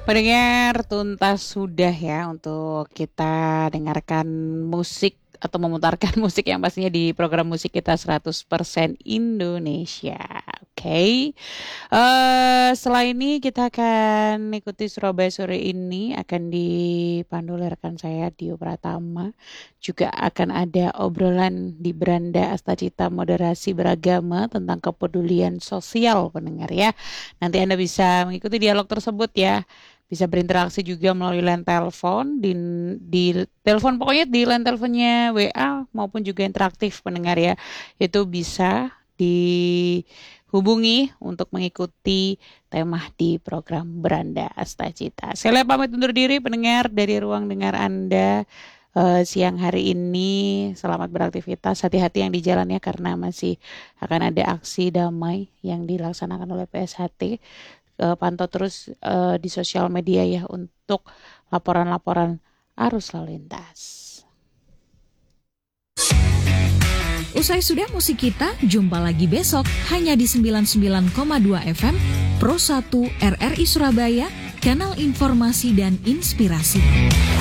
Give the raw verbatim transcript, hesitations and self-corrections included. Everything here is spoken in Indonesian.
Pendengar, tuntas sudah ya untuk kita dengarkan musik atau memutarkan musik yang pastinya di program musik kita seratus persen Indonesia. Oke. Eh setelah ini kita akan ikuti Surabaya sore ini akan dipandu oleh rekan saya Dio Pratama. Juga akan ada obrolan di beranda Astacita Moderasi Beragama tentang kepedulian sosial pendengar ya. Nanti Anda bisa mengikuti dialog tersebut ya. Bisa berinteraksi juga melalui line telepon di di telepon pokoknya di line teleponnya W A maupun juga interaktif pendengar ya. Itu bisa dihubungi untuk mengikuti tema di program Beranda Astacita. Saya pamit undur diri pendengar dari ruang dengar Anda uh, siang hari ini. Selamat beraktivitas, hati-hati yang di jalan ya karena masih akan ada aksi damai yang dilaksanakan oleh P S H T. Uh, pantau terus uh, di sosial media ya untuk laporan-laporan arus lalu lintas. Usai sudah musik kita, jumpa lagi besok hanya di sembilan puluh sembilan koma dua F M Pro satu R R I Surabaya, kanal informasi dan inspirasi.